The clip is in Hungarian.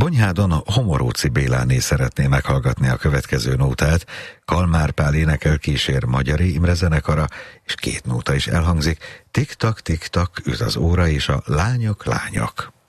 Bonyhádon a Homoróci Béláné szeretné meghallgatni a következő nótát. Kalmár Pál énekel, kísér Magyari Imre zenekara, és két nóta is elhangzik. Tik-tak, tik-tak, üt az óra, és a lányok, lányok.